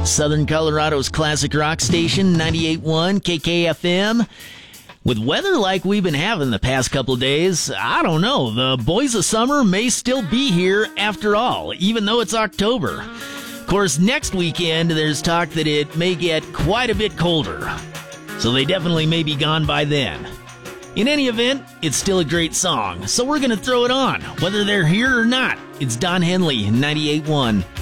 Southern Colorado's classic rock station, 98.1 KKFM. With weather like we've been having the past couple of days, I don't know, the boys of summer may still be here after all, even though it's October. Of course, next weekend there's talk that it may get quite a bit colder, so they definitely may be gone by then. In any event, it's still a great song, so we're going to throw it on, whether they're here or not. It's Don Henley, 98.1